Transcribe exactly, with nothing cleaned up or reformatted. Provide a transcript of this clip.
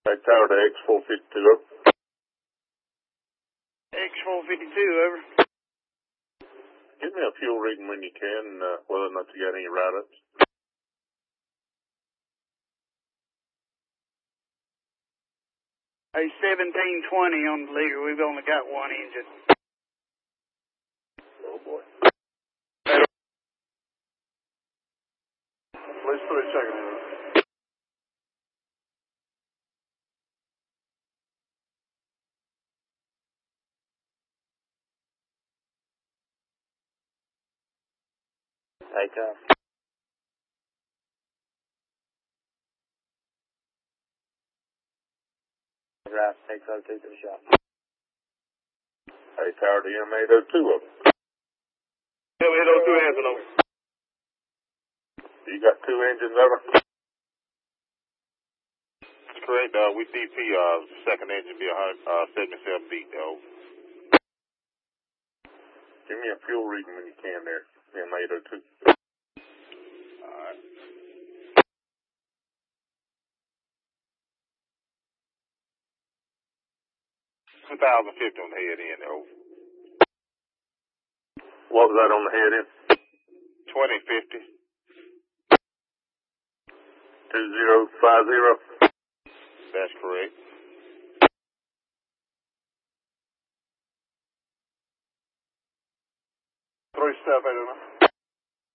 Hey, Tower to X four fifty-two, over. X four fifty-two, over. Give me a fuel reading when you can, uh, whether or not you got any write-ups. Hey, seventeen twenty on the leader. We've only got one engine. Oh, boy. Please put a second in. Hey, Tower. Drive, take oh two to the shop. Hey, Tower to M eight oh two, over. M eight oh two, answer over. You got two engines, over? That's correct. Uh, we D P, uh, second engine be one seventy-seven beat, though. Give me a fuel reading when you can there, M eight oh two. Alright. two thousand fifty on the head end, though. What was that on the head end? twenty fifty. two zero five zero. That's correct. Three step, I don't know.